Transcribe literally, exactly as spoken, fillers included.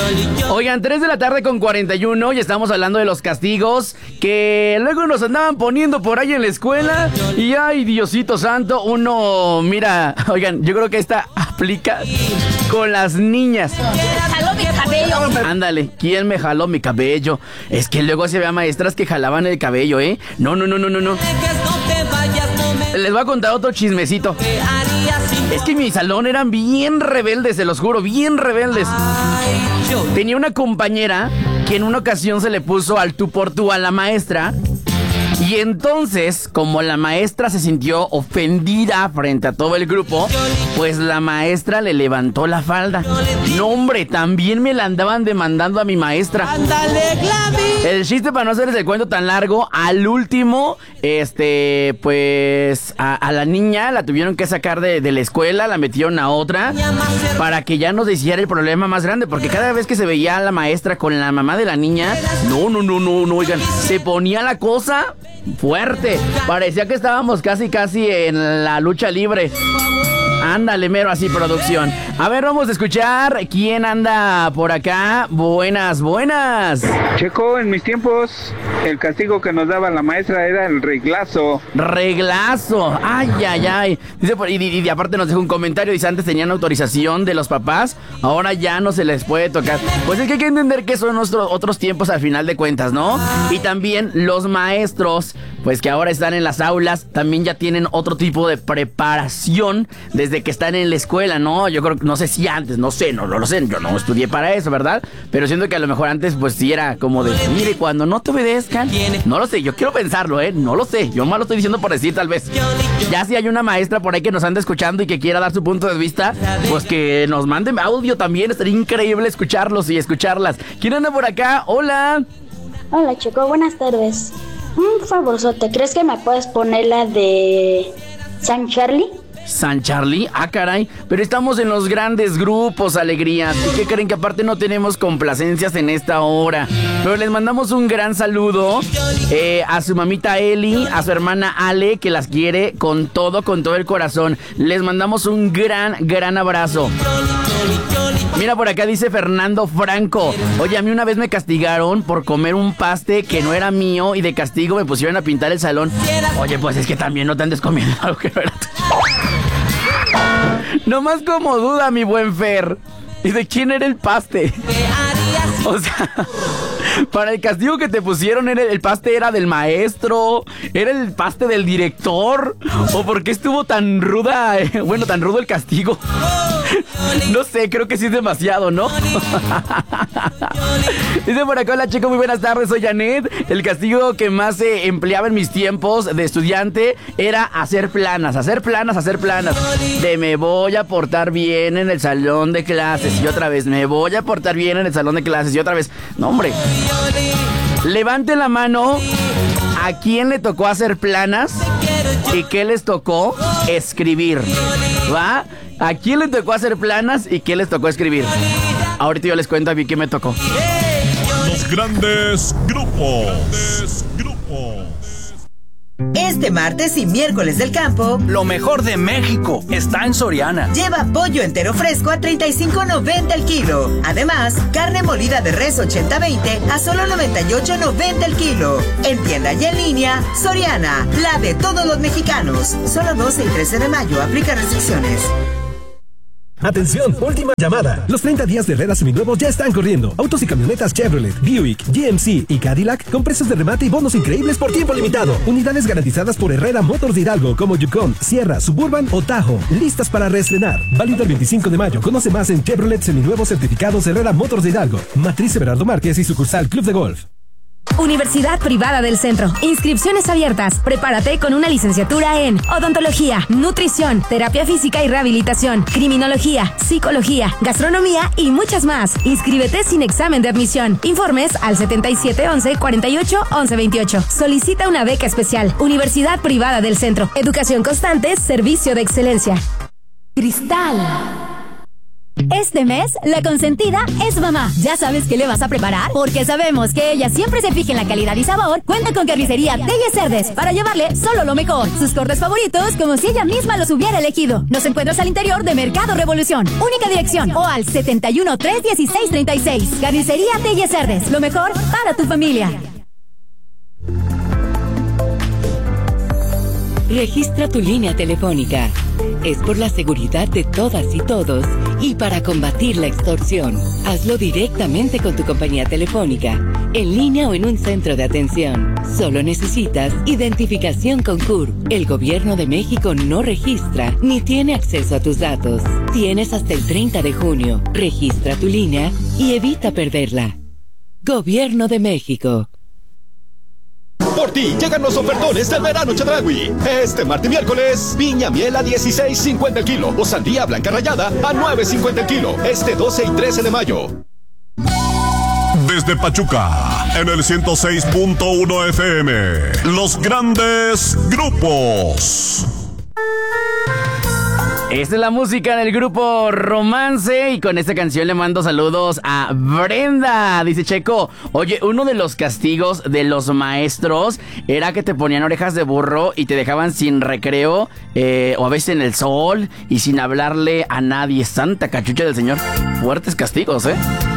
Oigan, tres de la tarde con cuarenta y uno y estamos hablando de los castigos que luego nos andaban poniendo por ahí en la escuela. Y ay, Diosito santo, uno, mira, oigan, yo creo que esta aplica con las niñas. ¿Quién me jaló mi cabello? Ándale, ¿quién me jaló mi cabello? Es que luego se veía maestras que jalaban el cabello, ¿eh? No, no, no, no, no, no. Les voy a contar otro chismecito. Es que en mi salón eran bien rebeldes, se los juro, bien rebeldes. Tenía una compañera que en una ocasión se le puso al tú por tú a la maestra. Y entonces, como la maestra se sintió ofendida frente a todo el grupo, pues la maestra le levantó la falda. No, hombre, también me la andaban demandando a mi maestra. El chiste, para no hacerles el cuento tan largo, al último, este, pues, a, a la niña la tuvieron que sacar de, de la escuela, la metieron a otra, para que ya no se hiciera el problema más grande, porque cada vez que se veía a la maestra con la mamá de la niña, no, no, no, no, no, oigan, se ponía la cosa fuerte. Parecía que estábamos casi, casi en la lucha libre. Ándale, mero así, producción. A ver, vamos a escuchar quién anda por acá. Buenas, buenas. Checo, en mis tiempos, el castigo que nos daba la maestra era el reglazo. Reglazo. Ay, ay, ay. Dice, y, y, y aparte nos dejó un comentario. Dice, antes tenían autorización de los papás, ahora ya no se les puede tocar. Pues es que hay que entender que son nuestros otros tiempos al final de cuentas, ¿no? Y también los maestros, pues que ahora están en las aulas, también ya tienen otro tipo de preparación desde que están en la escuela, ¿no? Yo creo que, no sé si antes, no sé, no, no lo sé, yo no estudié para eso, ¿verdad? Pero siento que a lo mejor antes, pues sí era como de, mire, cuando no te obedezcan, no lo sé, yo quiero pensarlo, ¿eh? No lo sé, yo más lo estoy diciendo por decir, tal vez. Ya si hay una maestra por ahí que nos anda escuchando y que quiera dar su punto de vista, pues que nos manden audio también, estaría increíble escucharlos y escucharlas. ¿Quién anda por acá? Hola. Hola, Chico, buenas tardes. Un favorzote, ¿crees que me puedes poner la de San Charlie? San Charlie, ah caray, pero estamos en los grandes grupos, alegrías. ¿Y qué creen? Que aparte no tenemos complacencias en esta hora. Pero les mandamos un gran saludo eh, a su mamita Eli, a su hermana Ale, que las quiere con todo, con todo el corazón. Les mandamos un gran, gran abrazo. Mira, por acá dice Fernando Franco. Oye, a mí una vez me castigaron por comer un paste que no era mío y de castigo me pusieron a pintar el salón. Oye, pues es que también no te andes comiendo algo que no era tuyo. Nomás como duda, mi buen Fer. ¿Y de quién era el paste? O sea, para el castigo que te pusieron, ¿era el paste era del maestro? ¿Era el paste del director? ¿O por qué estuvo tan ruda, eh, bueno, tan rudo el castigo? No sé, creo que sí es demasiado, ¿no? Dice por acá, hola chico, muy buenas tardes, soy Janet. El castigo que más se empleaba en mis tiempos de estudiante era hacer planas, hacer planas, hacer planas. De me voy a portar bien en el salón de clases. Y otra vez, me voy a portar bien en el salón de clases. Y otra vez, no hombre. Levante la mano a quién le tocó hacer planas y qué les tocó escribir, ¿va? ¿A quién le tocó hacer planas y qué les tocó escribir? Ahorita yo les cuento a mí qué me tocó. Los grandes grupos. Grandes grupos. Este martes y miércoles del campo, lo mejor de México está en Soriana. Lleva pollo entero fresco a treinta y cinco noventa el kilo. Además, carne molida de res ochenta veinte a solo noventa y ocho noventa el kilo. En tienda y en línea, Soriana, la de todos los mexicanos. Solo doce y trece de mayo, aplica restricciones. Atención, última llamada. Los treinta días de Herrera Seminuevos ya están corriendo. Autos y camionetas Chevrolet, Buick, G M C y Cadillac con precios de remate y bonos increíbles por tiempo limitado. Unidades garantizadas por Herrera Motors de Hidalgo como Yukon, Sierra, Suburban o Tahoe. Listas para reestrenar. Válido el veinticinco de mayo. Conoce más en Chevrolet Seminuevos certificados Herrera Motors de Hidalgo. Matriz Everardo Márquez y sucursal Club de Golf. Universidad Privada del Centro. Inscripciones abiertas. Prepárate con una licenciatura en odontología, nutrición, terapia física y rehabilitación, criminología, psicología, gastronomía y muchas más. Inscríbete sin examen de admisión. Informes al setenta y siete once cuarenta y ocho once veintiocho. Solicita una beca especial. Universidad Privada del Centro. Educación constante, servicio de excelencia. Cristal Este mes, la consentida es mamá. ¿Ya sabes qué le vas a preparar? Porque sabemos que ella siempre se fija en la calidad y sabor. Cuenta con Carnicería Telles Cerdes para llevarle solo lo mejor. Sus cortes favoritos como si ella misma los hubiera elegido. Nos encuentras al interior de Mercado Revolución. Única dirección o al setenta y uno, tres dieciséis, treinta y seis. Carnicería Telles Cerdes. Lo mejor para tu familia. Registra tu línea telefónica. Es por la seguridad de todas y todos y para combatir la extorsión. Hazlo directamente con tu compañía telefónica, en línea o en un centro de atención. Solo necesitas identificación con C U R. El Gobierno de México no registra ni tiene acceso a tus datos. Tienes hasta el treinta de junio. Registra tu línea y evita perderla. Gobierno de México. Por ti llegan los ofertones del verano Chedraui. Este martes y miércoles, piña miel a dieciséis cincuenta el kilo o sandía blanca rallada a nueve cincuenta el kilo. Este doce y trece de mayo. Desde Pachuca, en el ciento seis punto uno F M, los grandes grupos. Esta es la música en el grupo Romance y con esta canción le mando saludos a Brenda. Dice Checo, oye, uno de los castigos de los maestros era que te ponían orejas de burro y te dejaban sin recreo eh, o a veces en el sol y sin hablarle a nadie. Santa cachucha del Señor. Fuertes castigos, ¿eh?